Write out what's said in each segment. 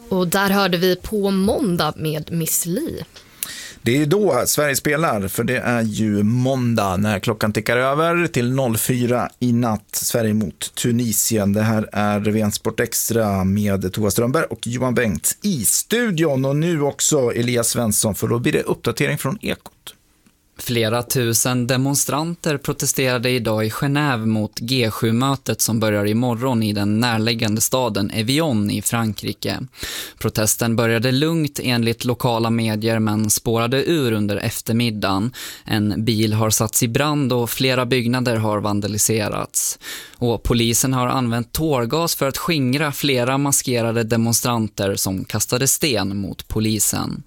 Och där hörde vi På måndag med Miss Li. Det är då Sverige spelar, för det är ju måndag när klockan tickar över till 04 i natt. Sverige mot Tunisien. Det här är Vensport Extra med Tova Strömberg och Johan Bengts i studion. Och nu också Elias Svensson, för då blir det uppdatering från Ekot. Flera tusen demonstranter protesterade idag i Genève mot G7-mötet som börjar imorgon i den närliggande staden Evian i Frankrike. Protesten började lugnt enligt lokala medier men spårade ur under eftermiddagen. En bil har satts i brand och flera byggnader har vandaliserats. Och polisen har använt tårgas för att skingra flera maskerade demonstranter som kastade sten mot polisen.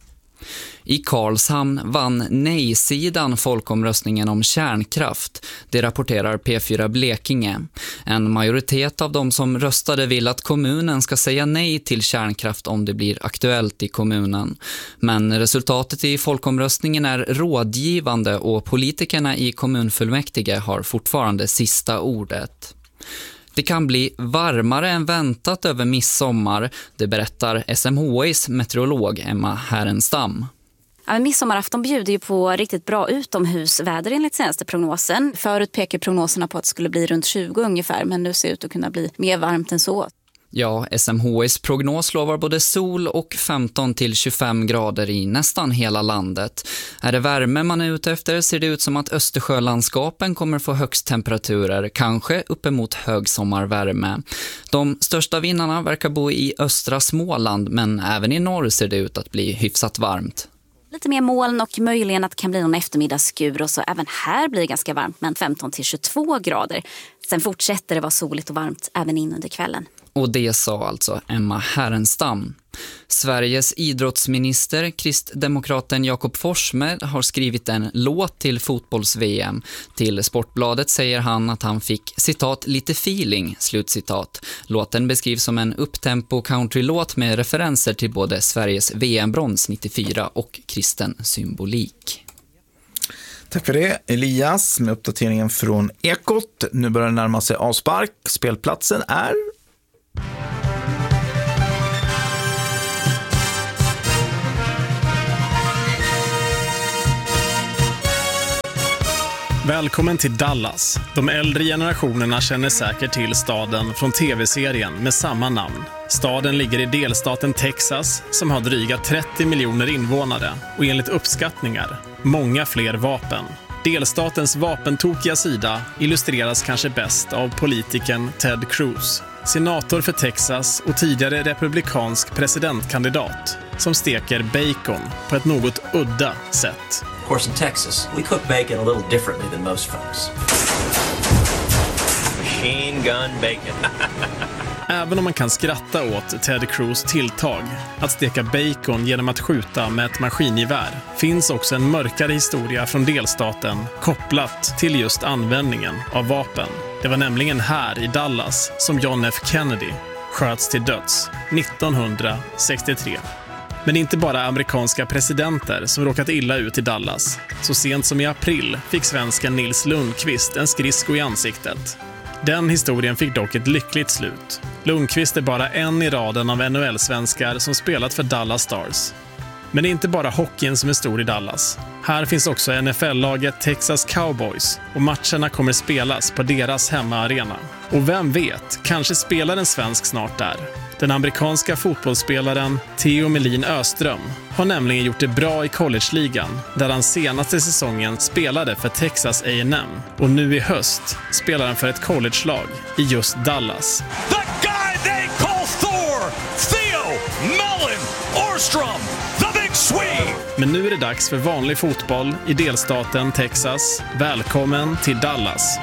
I Karlshamn vann nej-sidan folkomröstningen om kärnkraft. Det rapporterar P4 Blekinge. En majoritet av de som röstade vill att kommunen ska säga nej till kärnkraft om det blir aktuellt i kommunen. Men resultatet i folkomröstningen är rådgivande och politikerna i kommunfullmäktige har fortfarande sista ordet. Det kan bli varmare än väntat över midsommar, det berättar SMHIs meteorolog Emma Härenstam. Ja, midsommarafton bjuder ju på riktigt bra utomhusväder enligt senaste prognosen. Förut pekar prognoserna på att det skulle bli runt 20 ungefär, men nu ser det ut att kunna bli mer varmt än så. Ja, SMHIs prognos lovar både sol och 15-25 grader i nästan hela landet. Är det värme man är ute efter ser det ut som att Östersjölandskapen kommer få högst temperaturer, kanske uppemot högsommarvärme. De största vinnarna verkar bo i östra Småland, men även i norr ser det ut att bli hyfsat varmt. Lite mer moln och möjligen att det kan bli någon eftermiddagsskur och så även här blir det ganska varmt, men 15-22 grader. Sen fortsätter det vara soligt och varmt även in under kvällen. Och det sa alltså Emma Härenstam. Sveriges idrottsminister, kristdemokraten Jakob Forssmed, har skrivit en låt till fotbolls-VM. Till Sportbladet säger han att han fick, citat, lite feeling, slutcitat. Låten beskrivs som en upptempo countrylåt med referenser till både Sveriges VM-brons 94 och kristen symbolik. Tack för det, Elias, med uppdateringen från Ekot. Nu börjar det närma sig avspark. Spelplatsen är... Välkommen till Dallas. De äldre generationerna känner säkert till staden från tv-serien med samma namn. Staden ligger i delstaten Texas som har dryga 30 miljoner invånare och enligt uppskattningar många fler vapen. Delstatens vapentokiga sida illustreras kanske bäst av politikern Ted Cruz, senator för Texas och tidigare republikansk presidentkandidat, som steker bacon på ett något udda sätt. Of course, in Texas, we cook bacon a little differently than most folks. Machine gun bacon. Även om man kan skratta åt Ted Cruz tilltag att steka bacon genom att skjuta med ett maskingevär, finns också en mörkare historia från delstaten kopplat till just användningen av vapen. Det var nämligen här i Dallas som John F. Kennedy sköts till döds 1963. Men det är inte bara amerikanska presidenter som råkat illa ut i Dallas. Så sent som i april fick svensken Nils Lundqvist en skridsko i ansiktet. Den historien fick dock ett lyckligt slut. Lundqvist är bara en i raden av NHL-svenskar som spelat för Dallas Stars. Men det är inte bara hockeyn som är stor i Dallas. Här finns också NFL-laget Texas Cowboys och matcherna kommer spelas på deras hemmaarena. Och vem vet, kanske spelar en svensk snart där. Den amerikanska fotbollsspelaren Theo Melin Öström har nämligen gjort det bra i college-ligan där han senaste säsongen spelade för Texas A&M. Och nu i höst spelar han för ett college-lag i just Dallas. The guy they call Thor! Theo Melin Öström! The Big Swede! Men nu är det dags för vanlig fotboll i delstaten Texas. Välkommen till Dallas!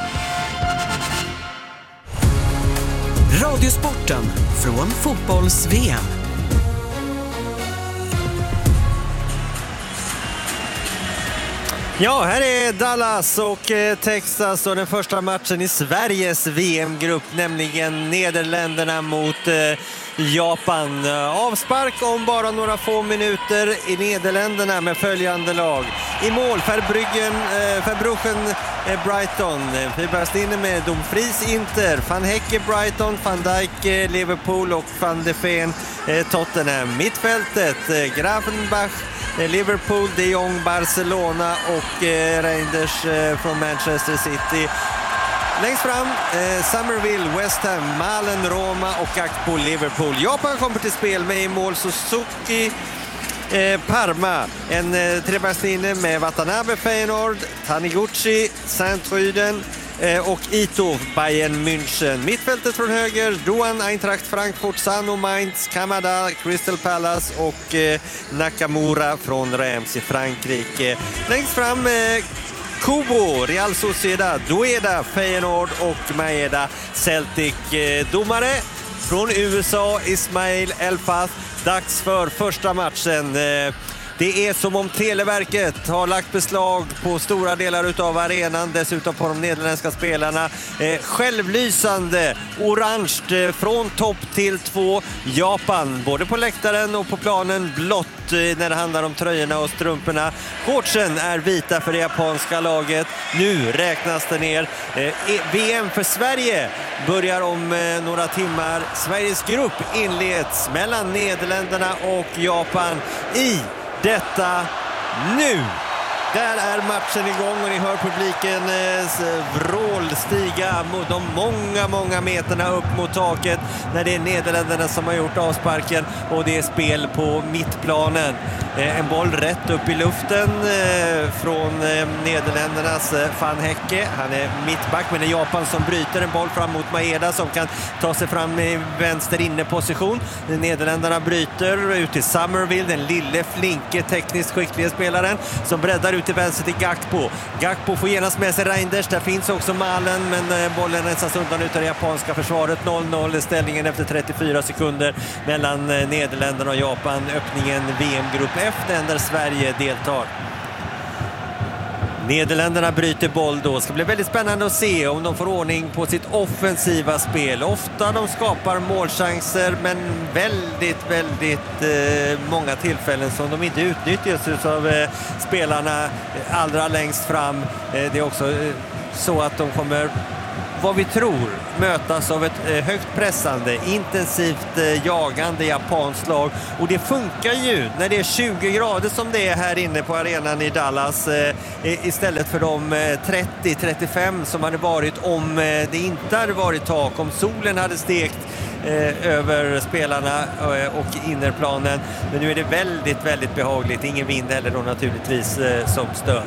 Radiosporten från fotbolls-VM. Ja, här är Dallas och Texas och den första matchen i Sveriges VM-grupp, nämligen Nederländerna mot Japan. Avspark om bara några få minuter i Nederländerna med följande lag. I mål Verbruggen Brighton, Fiberstine med Dumfries Inter, Van Hecke Brighton, Van Dijk Liverpool och Van de Ven Tottenham. Mittfältet Gravenbach Liverpool, De Jong Barcelona och Reinders från Manchester City. Längst fram Somerville, West Ham, Malen, Roma och Gakpo, Liverpool. Japan kommer till spel med i mål Suzuki Parma, en trebackslinje med Watanabe Feyenoord, Taniguchi Saint-Truden och Ito Bayern München. Mittfältet från höger Douan Eintracht Frankfurt, Sano Mainz, Kamada Crystal Palace och Nakamura från Reims i Frankrike. Längst fram Kubo, Real Sociedad, Dueda, Feyenoord och Maeda, Celtic. Domare från USA, Ismail Elfaz. Dags för första matchen. Det är som om Televerket har lagt beslag på stora delar utav arenan, dessutom på de nederländska spelarna. Självlysande, orange från topp till 2. Japan, både på läktaren och på planen, blått när det handlar om tröjorna och strumporna. Shortsen är vita för det japanska laget. Nu räknas det ner. VM för Sverige börjar om några timmar. Sveriges grupp inleds mellan Nederländerna och Japan i detta nu. Där är matchen igång och ni hör publikens vrål stiga mot de många meterna upp mot taket när det är Nederländerna som har gjort avsparken och det är spel på mittplanen. En boll rätt upp i luften från Nederländernas Van Hecke. Han är mittback, men det är Japan som bryter en boll fram mot Maeda som kan ta sig fram i vänster inneposition. Nederländerna bryter ut till Somerville, den lille, flinke, tekniskt skickliga spelaren som breddar ut till vänster till Gakpo. Gakpo får genast med sig Reinders. Där finns också Malen, men bollen rensas undan ut av det japanska försvaret. 0-0 ställningen efter 34 sekunder mellan Nederländerna och Japan. Öppningen VM-grupp F där Sverige deltar. Nederländerna bryter boll då. Ska bli väldigt spännande att se om de får ordning på sitt offensiva spel. Ofta de skapar målchanser, men väldigt många tillfällen som de inte utnyttjas av spelarna allra längst fram. Det är också så att de kommer, vad vi tror, mötas av ett högt pressande, intensivt jagande japanskt lag. Och det funkar ju när det är 20 grader som det är här inne på arenan i Dallas istället för de 30-35 som hade varit om det inte hade varit tak, om solen hade stekt över spelarna och innerplanen. Men nu är det väldigt behagligt. Ingen vind heller då naturligtvis som stör.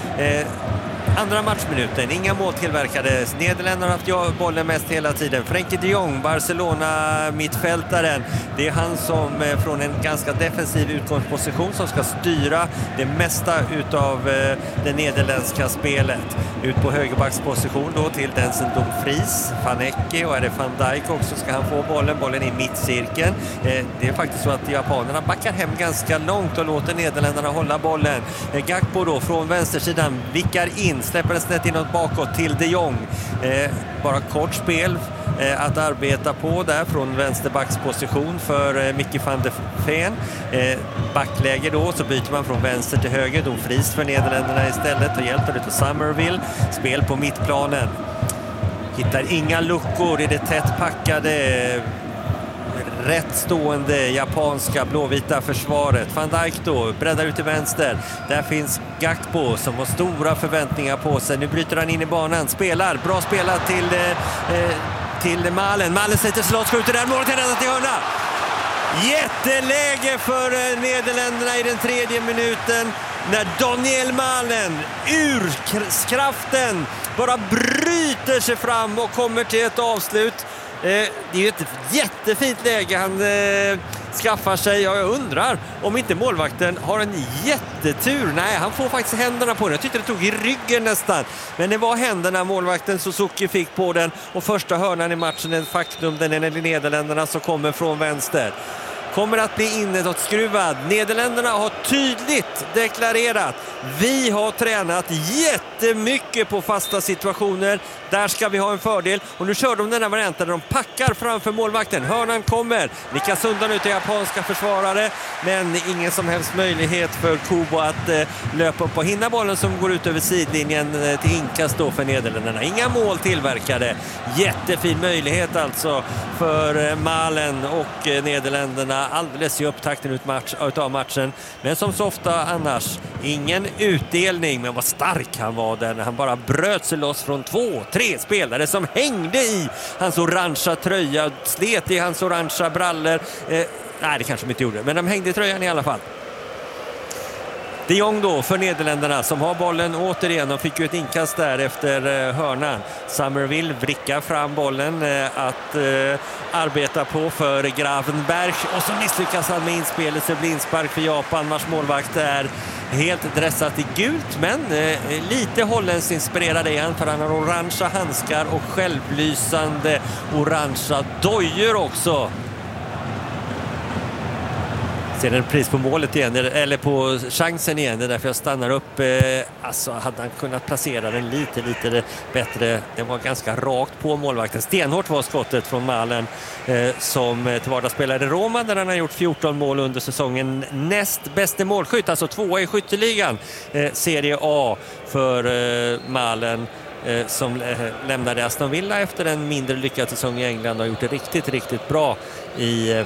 Andra matchminuten, inga mål tillverkades. Nederländerna har haft bollen mest hela tiden. Frenkie de Jong, Barcelona-mittfältaren. Det är han som från en ganska defensiv utgångsposition som ska styra det mesta utav det nederländska spelet. Ut på högerbacksposition då till Denzel Dumfries, Van Hecke, och är det Van Dijk också ska han få bollen i mittcirkeln. Det är faktiskt så att japanerna backar hem ganska långt och låter Nederländerna hålla bollen. Gakpo då från vänstersidan vickar in, släpper det snett inåt bakåt till De Jong. Bara kort spel att arbeta på där från vänsterbacksposition för Mickey van de Ven. Backläge då, så byter man från vänster till höger. Dumfries för Nederländerna istället och hjälper det till Somerville. Spel på mittplanen. Hittar inga luckor i det tätt packade, rätt stående japanska blåvita försvaret. Van Dijk då breddar ut till vänster. Där finns Gakpo som har stora förväntningar på sig. Nu bryter han in i banan. Spelar, bra spelat till Malen. Malen sätter slott, skjuter där. Målet är räddat i hörna. Jätteläge för Nederländerna i den 3:e minuten. När Daniel Malen ur kraften bara bryter sig fram och kommer till ett avslut. Det är ju ett jättefint läge han skaffar sig. Jag undrar om inte målvakten har en jättetur. Nej, han får faktiskt händerna på den. Jag tyckte det tog i ryggen nästan. Men det var händerna målvakten Suzuki fick på den. Och första hörnan i matchen är ett faktum. Den är Nederländerna som kommer från vänster. kommer att bli inåtskruvad. Nederländerna har tydligt deklarerat: vi har tränat jättemycket på fasta situationer. Där ska vi ha en fördel. Och nu kör de den här varianten där de packar framför målvakten. Hörnan kommer. Nickas undan ut till japanska försvarare. Men ingen som helst möjlighet för Kubo att löpa upp och hinna bollen som går ut över sidlinjen till inkast då för Nederländerna. Inga mål tillverkade. Jättefin möjlighet alltså för Malen och Nederländerna alldeles i upptakten av matchen. Men som så ofta annars, ingen utdelning. Men vad stark han var där när han bara bröt sig loss från 2-3 spelare som hängde i hans orangea tröja, slet i hans orangea brallor. Nej, det kanske de inte gjorde, men de hängde i tröjan i alla fall. De Jong då för Nederländerna som har bollen återigen. De fick ju ett inkast där efter hörnan. Summerville vrickar fram bollen att arbeta på för Gravenberg. Och så misslyckas han med inspelet, så blir inspark för Japan vars målvakt är helt dressat i gult. Men lite holländskt inspirerad är han, för han har orangea handskar och självlysande orangea dojor också. Ser en pris på målet igen, eller på chansen igen, det är därför jag stannar upp. Alltså hade han kunnat placera den lite bättre. Det var ganska rakt på målvakten. Stenhårt var skottet från Malen som till vardags spelade i Roma, där han har gjort 14 mål under säsongen. Näst bästa målskytt, alltså 2 i skytteligan. Serie A för Malen som lämnade Aston Villa efter en mindre lyckad säsong i England och har gjort det riktigt bra i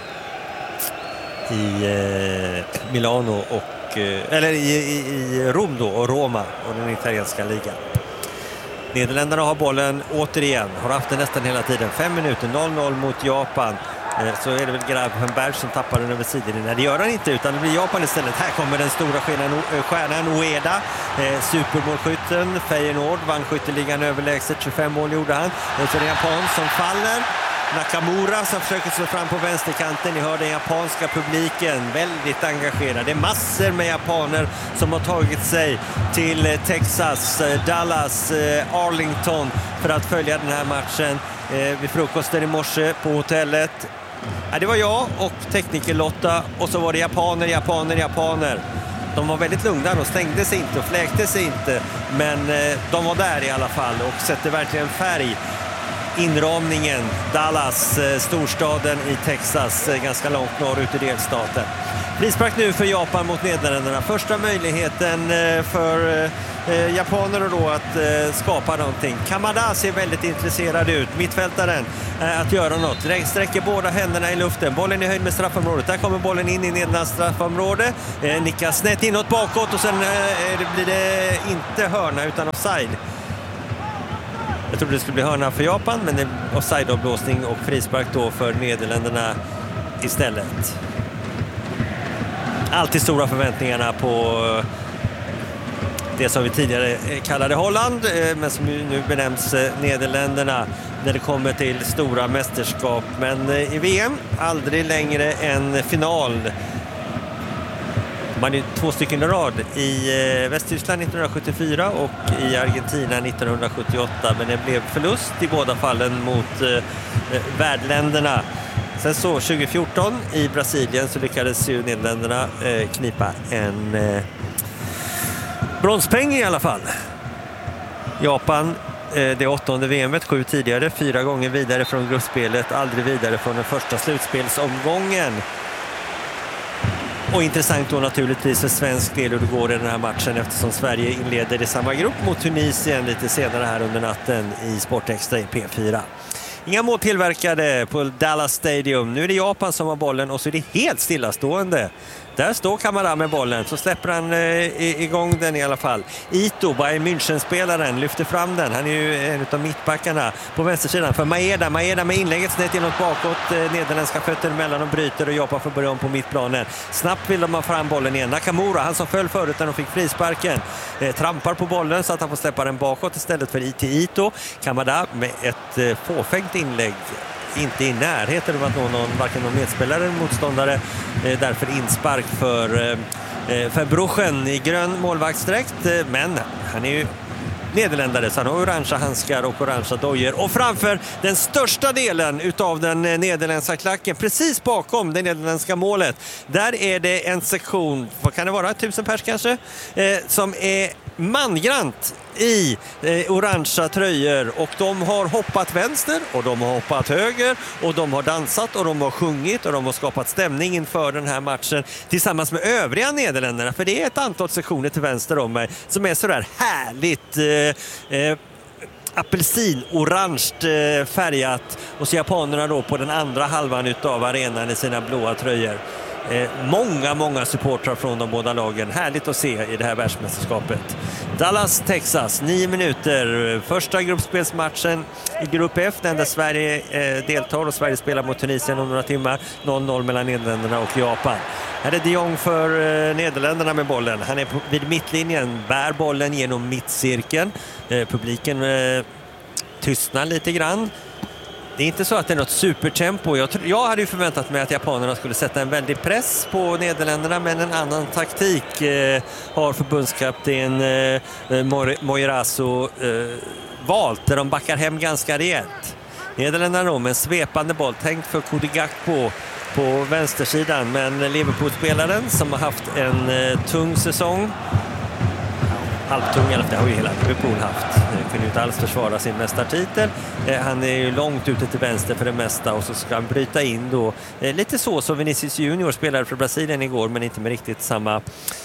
Milano och eller i Rom då, och Roma och den italienska ligan. Nederländerna har bollen återigen, har haft den nästan hela tiden. 5 minuter, 0-0 mot Japan. Så är det väl Gravenberg som tappar den över sidan. Nej, det gör han inte, utan det blir Japan istället. Här kommer den stora stjärnan Ueda, supermålskytten. Feyenoord vann skytteligan överlägset, 25 mål gjorde han. Så det är Japan som faller. Nakamura som försöker slå fram på vänsterkanten. Ni hör den japanska publiken väldigt engagerad. Det är massor med japaner som har tagit sig till Texas, Dallas, Arlington för att följa den här matchen. Vid frukosten i morse på hotellet. Det var jag och tekniker Lotta, och så var det japaner. De var väldigt lugna och stängde sig inte och fläkte sig inte. Men de var där i alla fall och sätter verkligen färg. Inramningen, Dallas, storstaden i Texas, ganska långt norrut i delstaten. Frispark nu för Japan mot Nederländerna. Första möjligheten för japaner då att skapa någonting. Kamada ser väldigt intresserad ut, mittfältaren, att göra något. Sträcker båda händerna i luften. Bollen i höjd med straffområdet. Där kommer bollen in i Nederländernas straffområde. Nickar snett inåt bakåt och sen blir det inte hörna utan offside. Jag trodde det skulle bli hörna för Japan, men det är offside-avblåsning och frispark då för Nederländerna istället. Alltid stora förväntningarna på det som vi tidigare kallade Holland, men som nu benämns Nederländerna när det kommer till stora mästerskap. Men i VM aldrig längre än final. Man är 2 stycken i rad i Västtyskland 1974 och i Argentina 1978. Men det blev förlust i båda fallen mot värdländerna. Sen så 2014 i Brasilien så lyckades ju Nederländerna knipa en bronspeng i alla fall. Japan, det 8:e VM:et, 7 tidigare, 4 gånger vidare från gruppspelet, aldrig vidare från den första slutspelsomgången. Och intressant då naturligtvis för svensk del hur det går i den här matchen, eftersom Sverige inleder i samma grupp mot Tunisien lite senare här under natten i Sportextra i P4. Inga mål tillverkade på Dallas Stadium. Nu är det Japan som har bollen och så är det helt stillastående. Där står Kamara med bollen, så släpper han igång den i alla fall. Ito, Bayern München-spelaren, lyfter fram den. Han är ju en av mittbackarna på vänstersidan för Maeda. Maeda med inlägget snett inåt bakåt. Nederländska fötter emellan och bryter och Japan får börja om på mittplanen. Snabbt vill de ha fram bollen igen. Nakamura, han som föll förut när de fick frisparken, trampar på bollen så att han får släppa den bakåt istället för Ito. Kamada med ett fåfängt inlägg. Inte i närheten av att varken någon medspelare eller motståndare. Därför inspark för Bruchen i grön målvaktsdräkt. Men han är ju nederländare. Så han har orangea handskar och orangea dojor. Och framför den största delen utav den nederländska klacken, precis bakom det nederländska målet, där är det en sektion, vad kan det vara, 1000 pers kanske, som är mangrant i orangea tröjor, och de har hoppat vänster och de har hoppat höger och de har dansat och de har sjungit och de har skapat stämning inför den här matchen tillsammans med övriga Nederländerna, för det är ett antal sektioner till vänster om mig som är sådär härligt apelsinorange färgat, och så japanerna då på den andra halvan utav arenan i sina blåa tröjor. Många supportrar från de båda lagen. Härligt att se i det här världsmästerskapet. Dallas, Texas, 9 minuter. Första gruppspelsmatchen i grupp F, där Sverige deltar, och Sverige spelar mot Tunisien om några timmar. 0-0 mellan Nederländerna och Japan. Här är de Jong för Nederländerna med bollen. Han är vid mittlinjen, bär bollen genom mittcirkeln. Publiken tystnar lite grann. Det är inte så att det är något supertempo. Jag hade ju förväntat mig att japanerna skulle sätta en väldig press på Nederländerna, men en annan taktik har förbundskapten Moirasu valt, där de backar hem ganska rejält. Nederländerna med en svepande boll, tänkt för Cody Gakpo på vänstersidan, men Liverpool-spelaren som har haft en tung säsong, halvtung, eller det har ju hela Liverpool haft. Kunde ju inte alls försvara sin mästartitel. Han är ju långt ute till vänster för det mesta, och så ska han bryta in då. Lite så som Vinicius Junior spelade för Brasilien igår, men inte med riktigt samma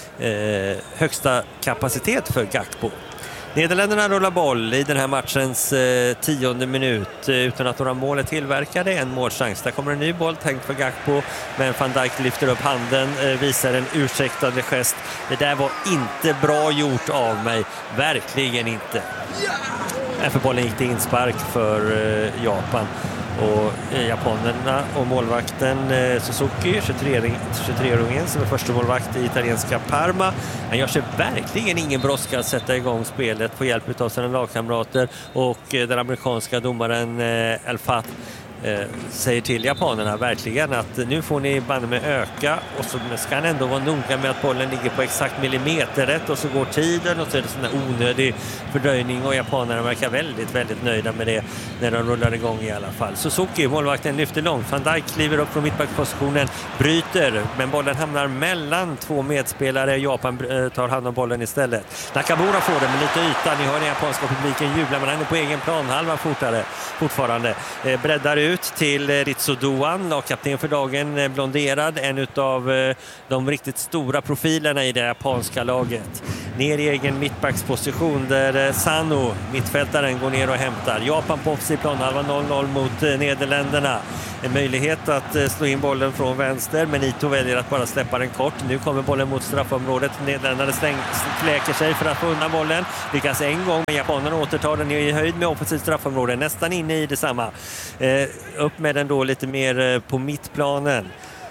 högsta kapacitet för Gakpo. Nederländerna rullar boll i den här matchens 10:e minut utan att några mål är tillverkade. En målchans. Där kommer en ny boll tänkt för Gakpo, men Van Dijk lyfter upp handen, visar en ursäktande gest. Det där var inte bra gjort av mig. Verkligen inte. För bollen gick till inspark för Japan. Och japanerna och målvakten Suzuki, 23-åringen som är första målvakt i italienska Parma. Han gör sig verkligen ingen brådska att sätta igång spelet på hjälp av sina lagkamrater, och den amerikanska domaren Elfat säger till japanerna verkligen att nu får ni banne med öka, och så ska han ändå vara noga med att bollen ligger på exakt millimeter rätt, och så går tiden och så är det sån där onödig fördröjning, och japanerna verkar väldigt nöjda med det när de rullar igång i alla fall. Suzuki, målvakten, lyfter långt. Van Dijk kliver upp från mittbackspositionen, bryter, men bollen hamnar mellan två medspelare. Japan tar hand om bollen istället. Nakamura får den med lite yta. Ni hör den japanska publiken jubla, men han är på egen plan, halva fortfarande. Breddar ut till Ritsu Doan, lagkapten för dagen, blonderad, en av de riktigt stora profilerna i det japanska laget. Ner i egen mittbacksposition där Sano, mittfältaren, går ner och hämtar. Japan på offensiv planhalva, 0-0 mot Nederländerna. En möjlighet att slå in bollen från vänster, men Ito väljer att bara släppa den kort. Nu kommer bollen mot straffområdet. Nederländerna fläker sig för att få undan bollen. Lyckas en gång, men japanerna återtar den i höjd med offensivt straffområde. Nästan inne i detsamma. Upp med den då lite mer på mittplanen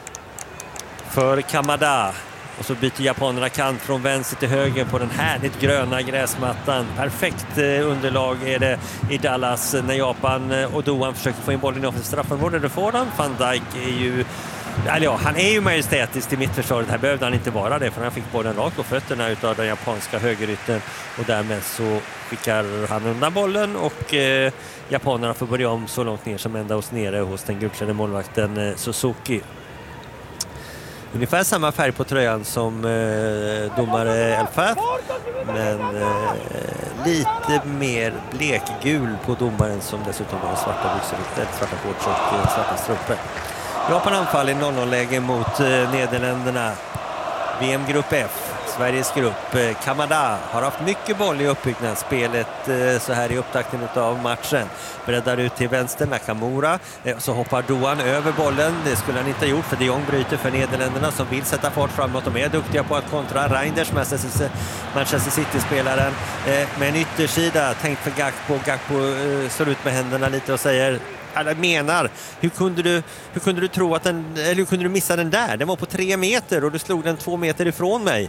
för Kamada. Och så byter japanerna kant från vänster till höger på den härligt gröna gräsmattan. Perfekt underlag är det i Dallas när Japan och Doan försöker få in bollen i offensivt straffområde. Det får han. Van Dijk är ju... han är ju majestätisk i mittförsvaret. Här behövde han inte vara det, för han fick bollen rakt på fötterna utav den japanska högerytten, och därmed så skickar han undan bollen, och japanerna får börja om så långt ner som ända hos nere hos den gulklädde målvakten Suzuki. Ungefär samma färg på tröjan som domare Elfat, men lite mer blekgul på domaren, som dessutom har svarta byxor, svarta shorts och svarta strumpor. Japan anfall i 0-0-läge mot Nederländerna. VM-grupp F, Sveriges grupp. Kamada har haft mycket boll i uppbyggnadsspelet så här i upptakten av matchen. Breddar ut till vänster, Nakamura. Så hoppar Doan över bollen. Det skulle han inte ha gjort, för de Jong bryter för Nederländerna som vill sätta fart framåt. De är duktiga på att kontra. Reinders, Manchester City-spelaren, med en yttersida tänkt för Gakpo. Gakpo står ut med händerna lite och säger... Jag menar, hur kunde du tro att hur kunde du missa den där? Den var på 3 meter och du slog den 2 meter ifrån mig.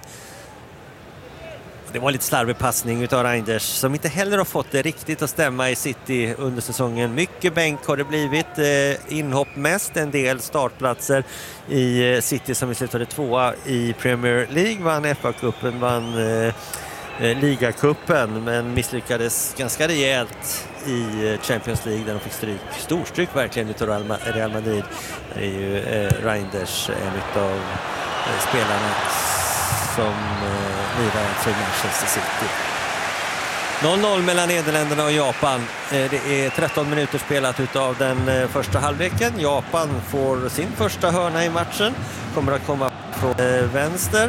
Det var lite slarvig passning utav Reinders, som inte heller har fått det riktigt att stämma i City under säsongen. Mycket bänk har det blivit, inhopp mest, en del startplatser i City som vi slutade 2:a i Premier League, vann FA-cupen, vann ligacupen, men misslyckades ganska rejält i Champions League där de fick storstryk verkligen utav Real Madrid. Det är ju Reinders, en av spelarna som lirar för Manchester City. 0-0 mellan Nederländerna och Japan. Det är 13 minuter spelat utav den första halvleken. Japan får sin första hörna i matchen. Kommer att komma från vänster.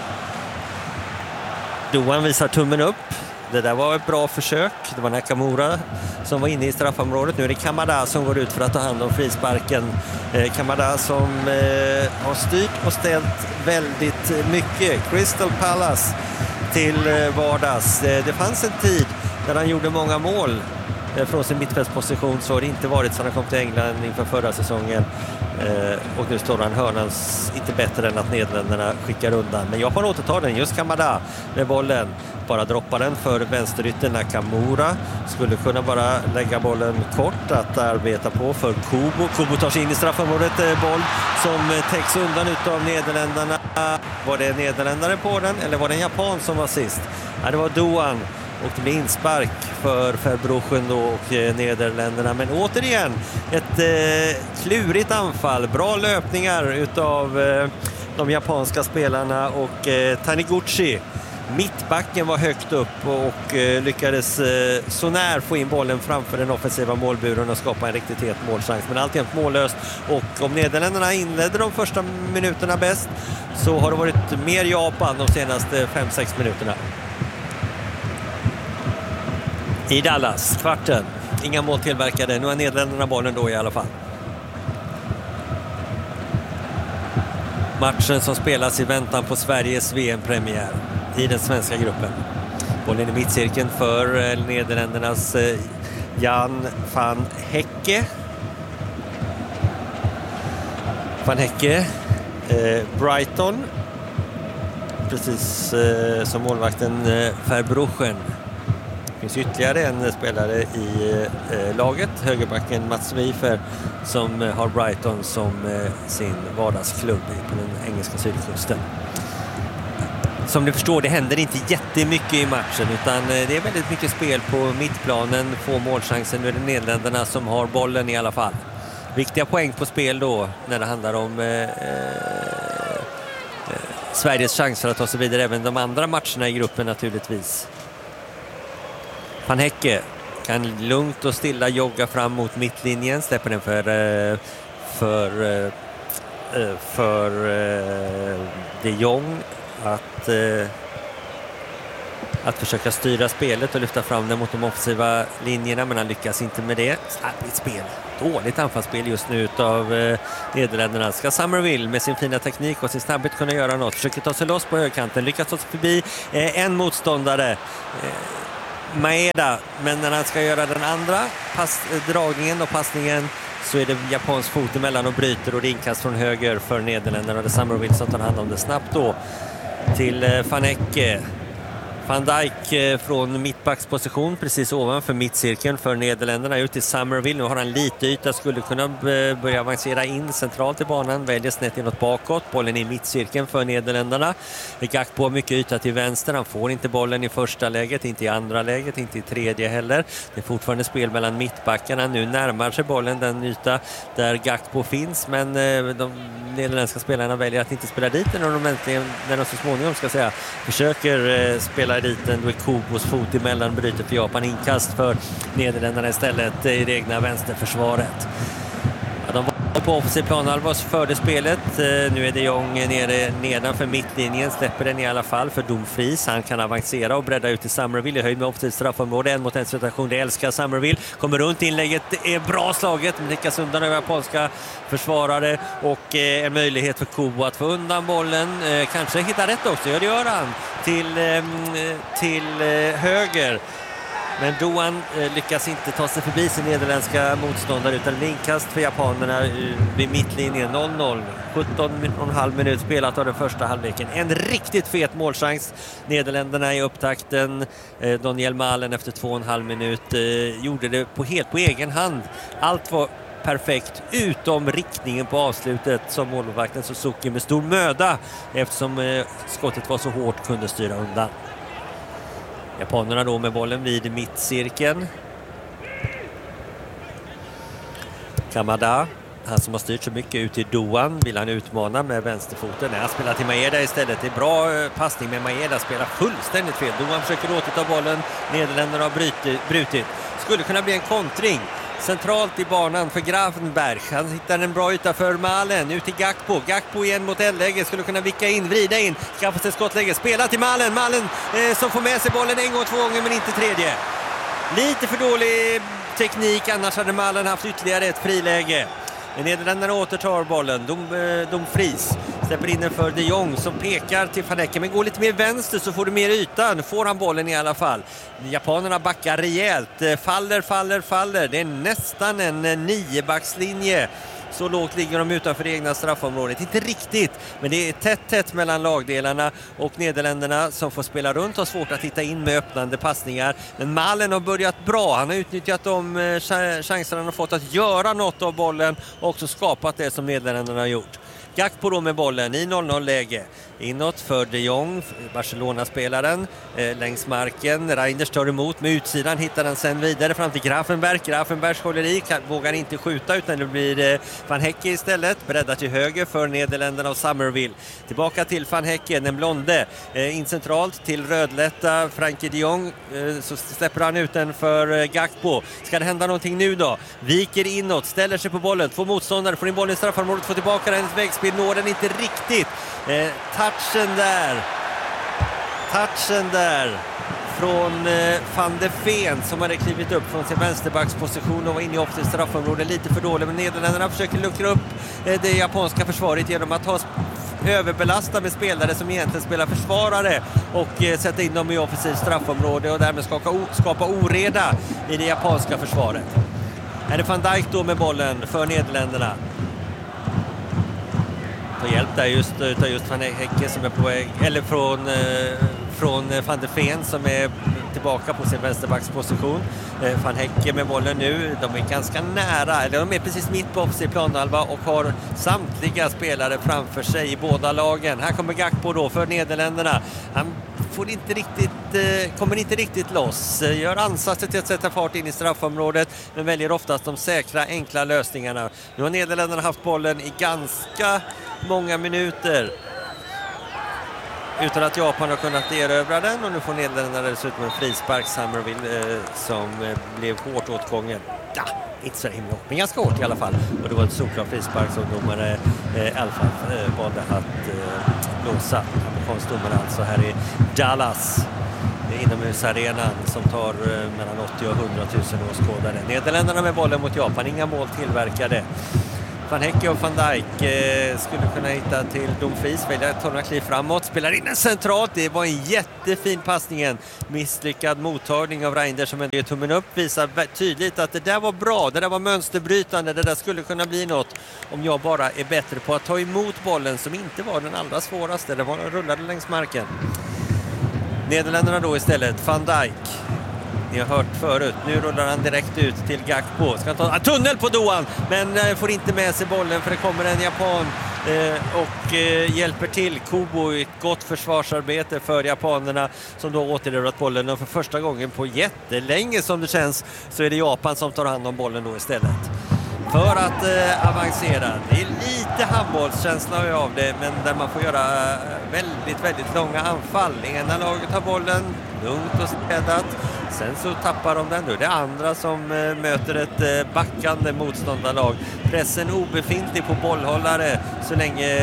Doan visar tummen upp. Det där var ett bra försök. Det var Nakamura som var inne i straffområdet. Nu är det Kamada som går ut för att ta hand om frisparken. Kamada som har styrt och ställt väldigt mycket. Crystal Palace till vardags. Det fanns en tid när han gjorde många mål från sin mittfältsposition, så har det inte varit så han kom till England inför förra säsongen. Och nu står han hörnans inte bättre än att Nederländerna skickar undan. Men Japan återtar den, just Kamada med bollen. Bara droppar den för vänsterytten. Nakamura skulle kunna bara lägga bollen kort att arbeta på för Kubo. Kubo tar sig in i straffområdet, boll som täcks undan utav Nederländerna. Var det nederländare på den eller var det en japan som var sist? Ja, det var Doan. Och det blir inspark för Verbruchen då och Nederländerna. Men återigen ett klurigt anfall. Bra löpningar utav de japanska spelarna och Taniguchi. Mittbacken var högt upp och lyckades så när få in bollen framför den offensiva målburen och skapa en riktigt het målchans. Men alltjämt mållöst. Och om Nederländerna inledde de första minuterna bäst, så har det varit mer Japan de senaste 5-6 minuterna. I Dallas, kvarten. Inga mål tillverkade. Nu har Nederländerna bollen då i alla fall. Matchen som spelas i väntan på Sveriges VM-premiär i den svenska gruppen. Bollen i mittcirkeln för Nederländernas Jan van Hecke. Van Hecke, Brighton. Precis som målvakten Verbruchen. Det finns ytterligare en spelare i laget, högerbacken Mats Wiefer, som har Brighton som sin vardagsklubb på den engelska sydkusten. Som ni förstår, det händer inte jättemycket i matchen, utan det är väldigt mycket spel på mittplanen, få målchanser. Nu är det Nederländerna som har bollen i alla fall. Viktiga poäng på spel då när det handlar om Sveriges chanser att ta sig vidare, även de andra matcherna i gruppen naturligtvis. Van Hecke kan lugnt och stilla jogga fram mot mittlinjen, släpper den för de Jong att försöka styra spelet och lyfta fram den mot de offensiva linjerna, men han lyckas inte med det. Snabbigt spel, dåligt anfallsspel just nu utav Nederländerna. Ska Summerville med sin fina teknik och sin snabbhet kunna göra något, försöker ta sig loss på högkanten, lyckas ta sig förbi en motståndare, Maeda, men när han ska göra den andra dragningen och passningen, så är det Japans fot emellan och bryter, och det är inkast från höger för Nederländerna. Det är Summerville som tar hand om det snabbt då till Van Hecke. Van Dijk från mittbacksposition precis ovanför mittcirkeln för Nederländerna ut till Summerville. Nu har han lite yta, skulle kunna börja avancera in centralt i banan, väljer snett inåt bakåt. Bollen i mittcirkeln för Nederländerna. Gakpo har mycket yta till vänster, han får inte bollen i första läget, inte i andra läget, inte i tredje heller. Det är fortfarande spel mellan mittbackarna. Nu närmar sig bollen den yta där Gakpo finns, men de nederländska spelarna väljer att inte spela dit när de så småningom försöker spela dit den. Då är Kubos fot emellan, bryter för Japan, inkast för Nederländerna istället i det egna vänsterförsvaret. Ja, de var på offensiv planhalva, förde spelet. Nu är de Jong nedanför mittlinjen, släpper den i alla fall för Dumfries. Han kan avancera och bredda ut till Summerville i höjd med offensiv straffområde. En mot en situation, det älskar Summerville. Kommer runt, inlägget är bra slaget, men nickas undan över japanska försvarare, och en möjlighet för Kubo att få undan bollen. Kanske hitta rätt också, ja det gör han till höger. Men Doan lyckas inte ta sig förbi sin nederländska motståndare, utan inkast för japanerna vid mittlinjen. 0-0, 17,5 minut spelat av den första halvleken. En riktigt fet målchans. Nederländerna i upptakten. Daniel Malen efter 2,5 minut gjorde det helt på egen hand. Allt var perfekt utom riktningen på avslutet som målvakten Suzuki med stor möda, eftersom skottet var så hårt, kunde styra undan. Japanerna då med bollen vid mittcirkeln. Kamada, han som har styrt så mycket ut i Doan, vill han utmana med vänsterfoten. Nej, han spelar till Maeda istället. Det är bra passning, med Maeda spelar fullständigt fel. Doan försöker återta bollen. Nederländerna har brutit. Skulle kunna bli en kontring. Centralt i banan för Gravenberg. Han hittar en bra yta för Malen. Ut till Gakpo. Gakpo igen mot L-läge. Skulle kunna vicka in, vrida in. Skaffa sig skottläge. Spela till Malen. Malen som får med sig bollen en gång, 2 gånger, men inte tredje. Lite för dålig teknik. Annars hade Malen haft ytterligare ett friläge. Nederländerna återtar bollen. Dumfries släpper in den för de Jong som pekar till Van Hekke, men går lite mer vänster så får du mer yta. Nu får han bollen i alla fall. Japanerna backar rejält. Faller. Det är nästan en 9-backslinje. Så lågt ligger de utanför det egna straffområdet. Inte riktigt, men det är tätt mellan lagdelarna, och Nederländerna som får spela runt har svårt att hitta in med öppnande passningar. Men Malen har börjat bra. Han har utnyttjat de chanser han har fått att göra något av bollen och också skapat det som Nederländerna har gjort. Gakpo då med bollen i 0-0-läge. Inåt för de Jong, Barcelona-spelaren, längs marken. Reinders tar emot med utsidan, hittar den sen vidare fram till Gravenberg. Gravenberg håller i, vågar inte skjuta, utan det blir Van Hekke istället. Breddar till höger för Nederländerna och Summerville. Tillbaka till Van Hekke, den blonde. In centralt till rödlätta Frankie de Jong. Så släpper han ut den för Gakpo. Ska det hända någonting nu då? Viker inåt, ställer sig på bollen. 2 motståndare, får in bollen i straffområdet, får tillbaka den i vägspel. Når den inte riktigt. Touchen där från Van de Ven som hade klivit upp från sin vänsterbacksposition och var inne i offensivt straffområde. Lite för dåligt, men Nederländerna försöker luckra upp det japanska försvaret genom att överbelasta med spelare som egentligen spelar försvarare och sätta in dem i offensivt straffområde och därmed skapa oreda i det japanska försvaret. Är det Van Dijk då med bollen för Nederländerna? Hjälp där just Van Hekke som är på väg, eller från Van de Ven som är tillbaka på sin vänsterbacksposition. Van Hekke med bollen nu, de är ganska nära, eller de är precis mitt på offensiv planhalva och har samtliga spelare framför sig i båda lagen. Här kommer Gakpo då för Nederländerna. Han kommer inte riktigt loss, gör ansatser till att sätta fart in i straffområdet, men väljer oftast de säkra, enkla lösningarna. Nu har Nederländerna haft bollen i ganska många minuter utan att Japan har kunnat erövra den, och nu får Nederländerna dessutom en frispark. Summerville som blev hårt åtgången. Ja, inte så himla hårt, men ganska hårt i alla fall. Och det var ett solklar frispark som domare Alfa valde att blåsa. Amerikansk domare alltså här i Dallas, inomhusarenan som tar mellan 80 och 100 000 åskådare. Nederländerna med bollen mot Japan, inga mål tillverkade. Van Hekke och Van Dijk skulle kunna hitta till Dumfries, väljer att ta några kliv framåt, spelar in en centralt. Det var en jättefin passning, misslyckad mottagning av Reinders som ändå ger tummen upp, visar tydligt att det där var bra, det där var mönsterbrytande, det där skulle kunna bli något om jag bara är bättre på att ta emot bollen, som inte var den allra svåraste, det var rullade längs marken. Nederländerna då istället, Van Dijk. Ni har hört förut. Nu rullar han direkt ut till Gakpo. Ska han ta tunnel på Doan, men får inte med sig bollen för det kommer en japan och hjälper till. Kubo, ett gott försvarsarbete för japanerna som då återerövrat bollen, och för första gången på jättelänge som det känns så är det Japan som tar hand om bollen då istället. För att avancera. Det är lite handbollskänsla av det, men där man får göra väldigt långa anfall. Ena laget har bollen lugnt och städat. Sen så tappar de den nu. Det är andra som möter ett backande motståndarlag. Pressen obefintlig på bollhållare så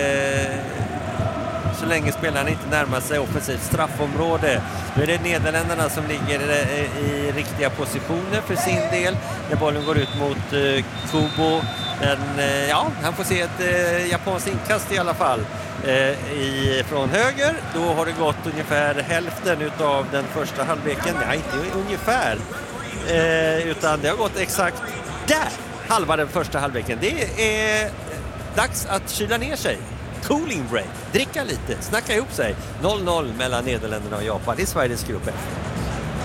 länge spelarna inte närmar sig offensivt straffområde. Nu är det Nederländerna som ligger i riktiga positioner för sin del. När bollen går ut mot Kubo. Men han får se ett japanskt inkast i alla fall. Från höger, då har det gått ungefär hälften utav den första halvleken. Nej, inte ungefär, utan det har gått exakt där, halva den första halvleken. Det är dags att kyla ner sig. Cooling break, dricka lite, snacka ihop sig. 0-0 mellan Nederländerna och Japan i Sveriges grupp F.